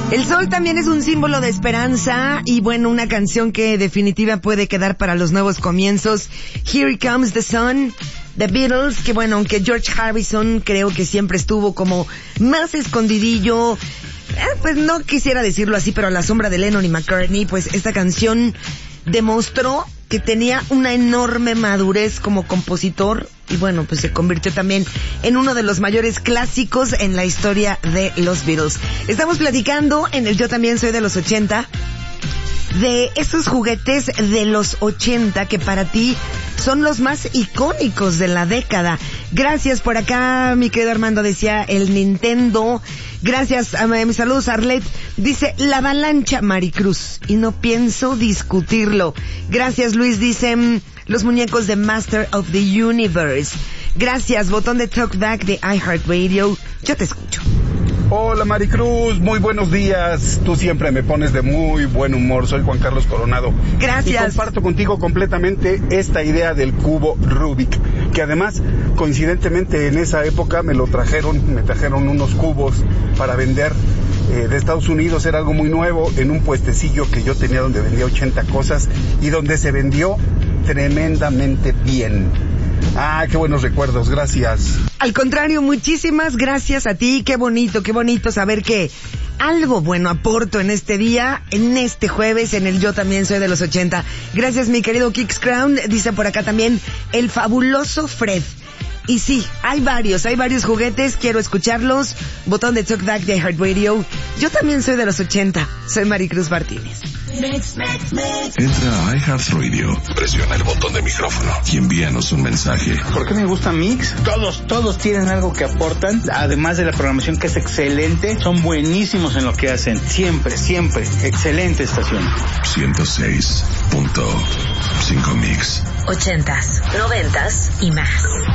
El sol también es un símbolo de esperanza y bueno, una canción que definitiva puede quedar para los nuevos comienzos. Here Comes the Sun, The Beatles, que bueno, aunque George Harrison creo que siempre estuvo como más escondidillo, pues no quisiera decirlo así, pero a la sombra de Lennon y McCartney, pues esta canción demostró que tenía una enorme madurez como compositor y bueno, pues se convirtió también en uno de los mayores clásicos en la historia de los Beatles. Estamos platicando en el Yo También Soy de los 80 de esos juguetes de los 80 que para ti son los más icónicos de la década. Gracias por acá, mi querido Armando decía el Nintendo. Gracias, mis saludos, Arlet. Dice, la avalancha, Maricruz. Y no pienso discutirlo. Gracias, Luis. Dice, los muñecos de Master of the Universe. Gracias, botón de Talkback de iHeartRadio. Yo te escucho. Hola Maricruz, muy buenos días. Tú siempre me pones de muy buen humor. Soy Juan Carlos Coronado. Gracias. Y comparto contigo completamente esta idea del cubo Rubik, que además, coincidentemente en esa época me trajeron unos cubos para vender de Estados Unidos. Era algo muy nuevo en un puestecillo que yo tenía donde vendía 80 cosas y donde se vendió tremendamente bien. Ah, qué buenos recuerdos, gracias. Al contrario, muchísimas gracias a ti, qué bonito saber que algo bueno aporto en este día, en este jueves, en el Yo También Soy de los 80. Gracias, mi querido Kix Crown, dice por acá también, el fabuloso Fred. Y sí, hay varios juguetes, quiero escucharlos. Botón de Talkback de iHeartRadio. Yo también soy de los 80, soy Maricruz Martínez. Entra a iHeartRadio, presiona el botón de micrófono y envíanos un mensaje. ¿Por qué me gusta Mix? Todos tienen algo que aportan, además de la programación que es excelente, son buenísimos en lo que hacen. Siempre, excelente estación. 106.5 Mix. 80s, 90s y más.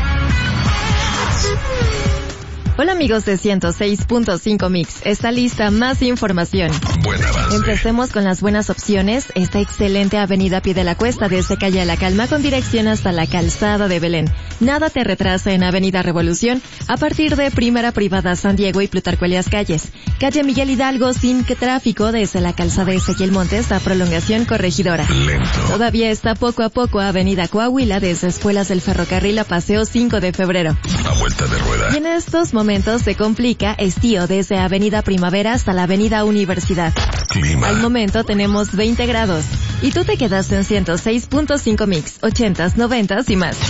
Hola amigos de 106.5 Mix, está lista más información. Buen avance. Empecemos con las buenas opciones. Esta excelente avenida Pie de la Cuesta desde Calle La Calma con dirección hasta la Calzada de Belén. Nada te retrasa en Avenida Revolución a partir de Primera Privada San Diego y Plutarco Elías Calles. Calle Miguel Hidalgo sin que tráfico desde la Calzada Ezequiel Montes a Prolongación Corregidora. Lento. Todavía está poco a poco Avenida Coahuila desde Escuelas del Ferrocarril a Paseo 5 de Febrero. A vuelta de rueda. Y en estos momentos se complica Estío desde Avenida Primavera hasta la Avenida Universidad. Clima. Al momento tenemos 20 grados. Y tú te quedas en 106.5 Mix, 80s, 90s y más.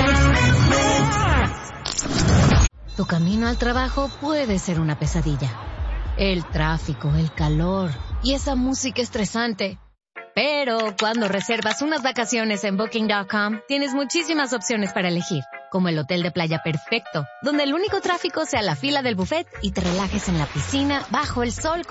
Tu camino al trabajo puede ser una pesadilla. El tráfico, el calor y esa música estresante. Pero cuando reservas unas vacaciones en Booking.com, tienes muchísimas opciones para elegir, como el hotel de playa perfecto, donde el único tráfico sea la fila del buffet y te relajes en la piscina bajo el sol.